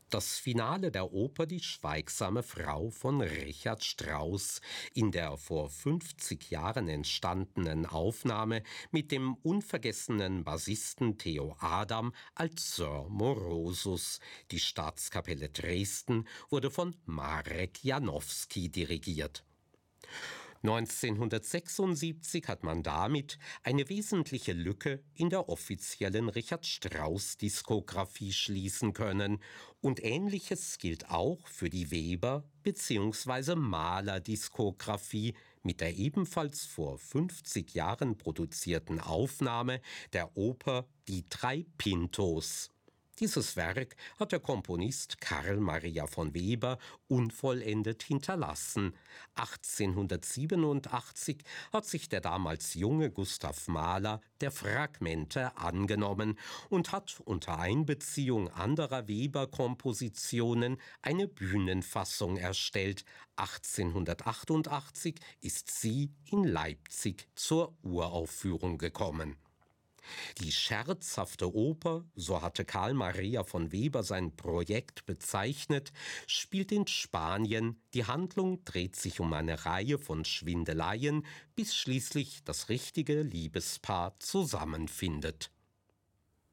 Das Finale der Oper Die schweigsame Frau von Richard Strauss in der vor 50 Jahren entstandenen Aufnahme mit dem unvergessenen Bassisten Theo Adam als Sir Morosus. Die Staatskapelle Dresden wurde von Marek Janowski dirigiert. 1976 hat man damit eine wesentliche Lücke in der offiziellen Richard Strauss-Diskografie schließen können. Und Ähnliches gilt auch für die Weber- bzw. Mahler-Diskografie mit der ebenfalls vor 50 Jahren produzierten Aufnahme der Oper Die drei Pintos. Dieses Werk hat der Komponist Karl Maria von Weber unvollendet hinterlassen. 1887 hat sich der damals junge Gustav Mahler der Fragmente angenommen und hat unter Einbeziehung anderer Weber-Kompositionen eine Bühnenfassung erstellt. 1888 ist sie in Leipzig zur Uraufführung gekommen. Die scherzhafte Oper, so hatte Karl Maria von Weber sein Projekt bezeichnet, spielt in Spanien. Die Handlung dreht sich um eine Reihe von Schwindeleien, bis schließlich das richtige Liebespaar zusammenfindet.